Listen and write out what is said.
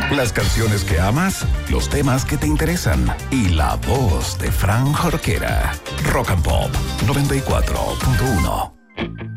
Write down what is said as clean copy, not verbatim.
Las canciones que amas, los temas que te interesan y la voz de Fran Jorquera. Rock and Pop 94.1.